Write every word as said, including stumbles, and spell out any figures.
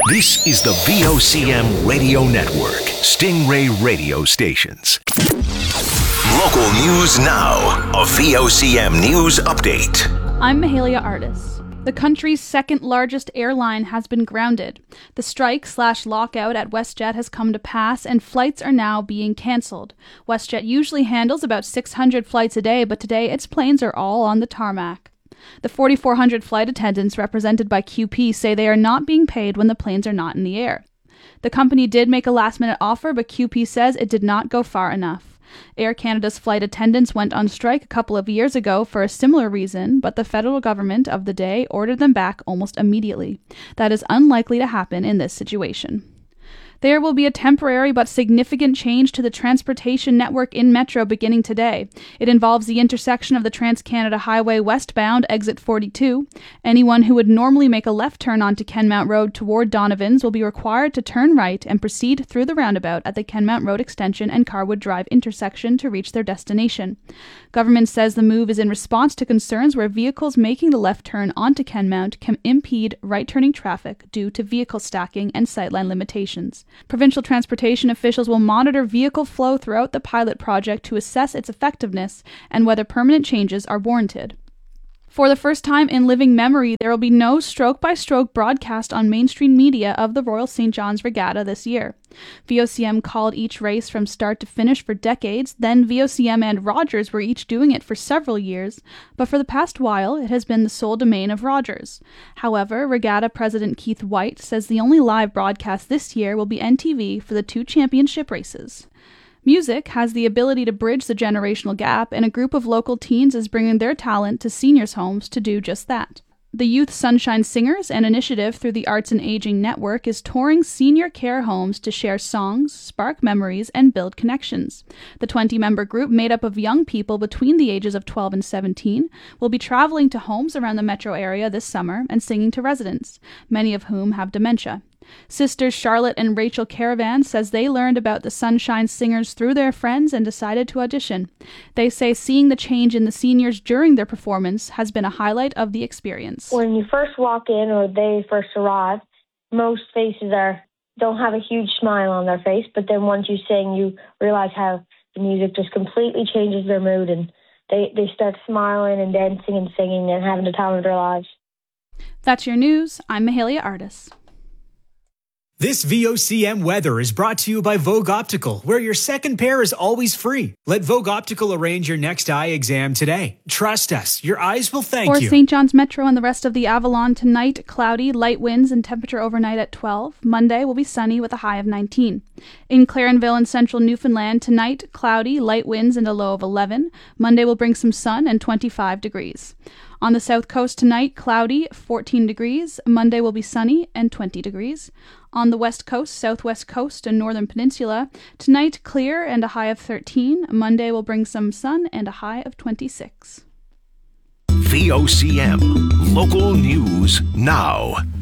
This is the V O C M Radio Network, Stingray Radio Stations. Local news now, a V O C M news update. I'm Mahalia Artis. The country's second largest airline has been grounded. The strike slash lockout at WestJet has come to pass and flights are now being cancelled. WestJet usually handles about six hundred flights a day, but today its planes are all on the tarmac. The forty-four hundred flight attendants represented by Q P say they are not being paid when the planes are not in the air. The company did make a last-minute offer, but Q P says it did not go far enough. Air Canada's flight attendants went on strike a couple of years ago for a similar reason, but the federal government of the day ordered them back almost immediately. That is unlikely to happen in this situation. There will be a temporary but significant change to the transportation network in Metro beginning today. It involves the intersection of the Trans-Canada Highway westbound, exit forty-two. Anyone who would normally make a left turn onto Kenmount Road toward Donovan's will be required to turn right and proceed through the roundabout at the Kenmount Road extension and Carwood Drive intersection to reach their destination. Government says the move is in response to concerns where vehicles making the left turn onto Kenmount can impede right-turning traffic due to vehicle stacking and sightline limitations. Provincial transportation officials will monitor vehicle flow throughout the pilot project to assess its effectiveness and whether permanent changes are warranted. For the first time in living memory, there will be no stroke-by-stroke broadcast on mainstream media of the Royal Saint John's Regatta this year. V O C M called each race from start to finish for decades, then V O C M and Rogers were each doing it for several years, but for the past while, it has been the sole domain of Rogers. However, Regatta President Keith White says the only live broadcast this year will be N T V for the two championship races. Music has the ability to bridge the generational gap, and a group of local teens is bringing their talent to seniors' homes to do just that. The Youth Sunshine Singers, an initiative through the Arts and Aging Network, is touring senior care homes to share songs, spark memories, and build connections. The twenty-member group, made up of young people between the ages of twelve and seventeen, will be traveling to homes around the metro area this summer and singing to residents, many of whom have dementia. Sisters Charlotte and Rachel Caravan says they learned about the Sunshine Singers through their friends and decided to audition. They say seeing the change in the seniors during their performance has been a highlight of the experience. When you first walk in or they first arrive, most faces are don't have a huge smile on their face, but then once you sing, you realize how the music just completely changes their mood, and they, they start smiling and dancing and singing and having the time of their lives. That's your news. I'm Mahalia Artis. This V O C M weather is brought to you by Vogue Optical, where your second pair is always free. Let Vogue Optical arrange your next eye exam today. Trust us, your eyes will thank For you. For Saint John's Metro and the rest of the Avalon, tonight, cloudy, light winds and temperature overnight at twelve. Monday will be sunny with a high of nineteen. In Clarenville and central Newfoundland, tonight, cloudy, light winds and a low of eleven. Monday will bring some sun and twenty-five degrees. On the south coast tonight, cloudy, fourteen degrees. Monday will be sunny and twenty degrees. On the west coast, southwest coast, and northern peninsula, tonight clear and a high of thirteen. Monday will bring some sun and a high of twenty-six. V O C M, local news now.